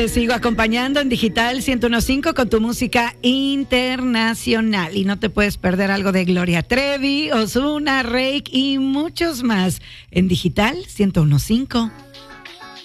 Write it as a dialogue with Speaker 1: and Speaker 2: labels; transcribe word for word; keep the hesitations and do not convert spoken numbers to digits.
Speaker 1: Te sigo acompañando en Digital ciento uno punto cinco con tu música internacional. Y no te puedes perder algo de Gloria Trevi, Ozuna, Reik y muchos más en Digital ciento uno punto cinco.